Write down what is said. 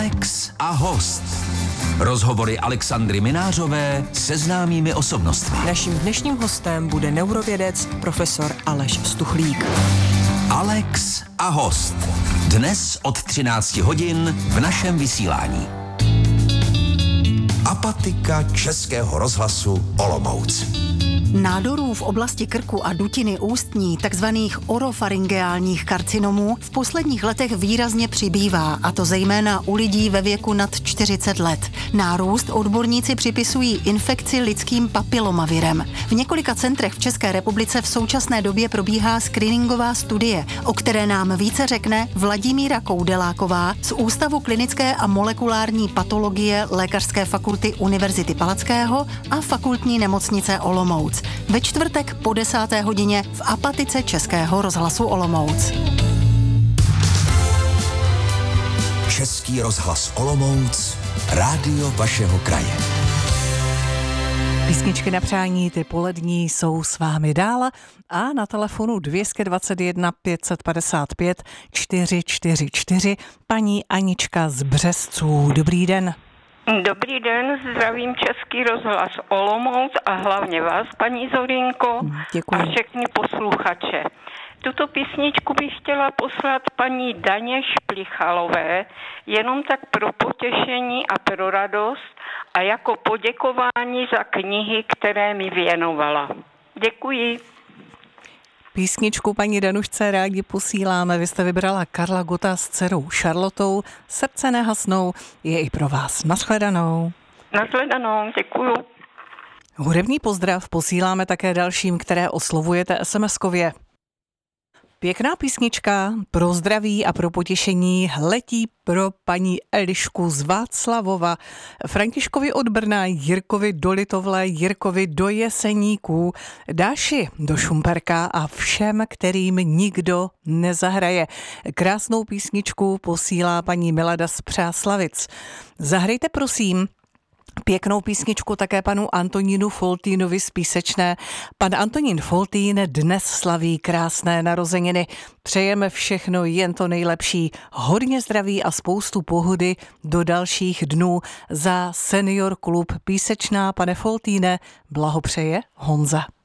Alex a host. Rozhovory Alexandry Minářové se známými osobnostmi. Naším dnešním hostem bude neurovědec profesor Aleš Stuchlík. Alex a host. Dnes od 13 hodin v našem vysílání. Apatika Českého rozhlasu Olomouc. Nádorů v oblasti krku a dutiny ústní, takzvaných orofaringeálních karcinomů, v posledních letech výrazně přibývá, a to zejména u lidí ve věku nad 40 let. Nárůst odborníci připisují infekci lidským papilomavirem. V několika centrech v České republice v současné době probíhá screeningová studie, o které nám více řekne Vladimíra Koudeláková z Ústavu klinické a molekulární patologie Lékařské fakulty Univerzity Palackého a Fakultní nemocnice Olomouc. Ve čtvrtek po 10. hodině v Apatice Českého rozhlasu Olomouc. Český rozhlas Olomouc, rádio vašeho kraje. Písničky na přání, ty polední jsou s vámi dál a na telefonu 221 555 444 paní Anička z Březců. Dobrý den. Dobrý den, zdravím Český rozhlas Olomouc a hlavně vás, paní Zorinko, děkuji. A všechny posluchače. Tuto písničku bych chtěla poslat paní Daně Šplichalové, jenom tak pro potěšení a pro radost a jako poděkování za knihy, které mi věnovala. Děkuji. Písničku paní Danušce rádi posíláme. Vy jste vybrala Karla Gotta s dcerou Charlotou. Srdce nehasnou je i pro vás. Nashledanou. Nashledanou, děkuju. Hudební pozdrav posíláme také dalším, které oslovujete SMS-kově. Pěkná písnička pro zdraví a pro potěšení letí pro paní Elišku z Václavova, Františkovi od Brna, Jirkovi do Litovle, Jirkovi do Jeseníků, Dáši do Šumperka a všem, kterým nikdo nezahraje. Krásnou písničku posílá paní Milada z Přáslavic. Zahrajte prosím pěknou písničku také panu Antonínu Foltýnovi z Písečné. Pan Antonín Foltýn dnes slaví krásné narozeniny. Přejeme všechno jen to nejlepší. Hodně zdraví a spoustu pohody do dalších dnů. Za Senior klub Písečná, pane Foltýne, blahopřeje Honza.